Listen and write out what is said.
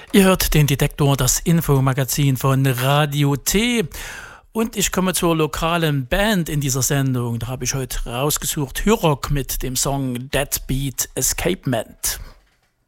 Ihr hört den Detektor, das Infomagazin von Radio T. Und ich komme zur lokalen Band in dieser Sendung. Da habe ich heute rausgesucht Hyrok mit dem Song Deadbeat Escapement.